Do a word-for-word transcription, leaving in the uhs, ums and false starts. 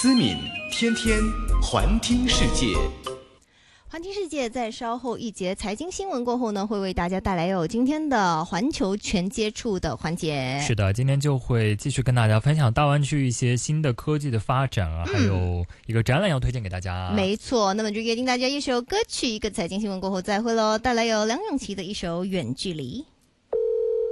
思敏天天环听世界。 环听世界在稍后一节财经新闻过后呢，会为大家带来有今天的环球全接触的环节。 是的，今天就会继续跟大家分享大湾区一些新的科技的发展啊，嗯、还有一个展览要推荐给大家。 没错，那么就约定大家一首歌曲，一个财经新闻过后再会喽，带来有梁咏琪的一首《远距离》。